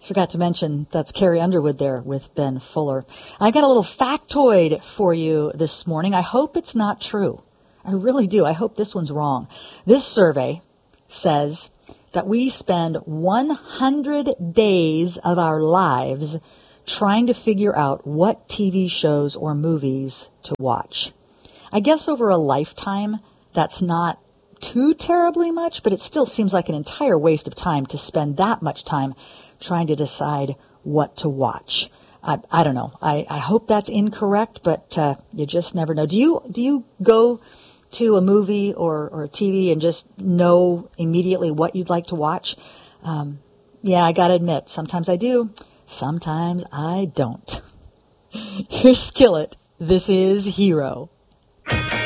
Forgot to mention that's Carrie Underwood there with Ben Fuller. I got a little factoid for you this morning. I hope it's not true. I really do. I hope this one's wrong. This survey says that we spend 100 days of our lives trying to figure out what TV shows or movies to watch. I guess over a lifetime, that's not too terribly much, but it still seems like an entire waste of time to spend that much time trying to decide what to watch. I don't know. I hope that's incorrect, but you just never know. Do you go to a movie or a TV and just know immediately what you'd like to watch? Yeah, I gotta admit, sometimes I do, sometimes I don't. Here's Skillet. This is Hero.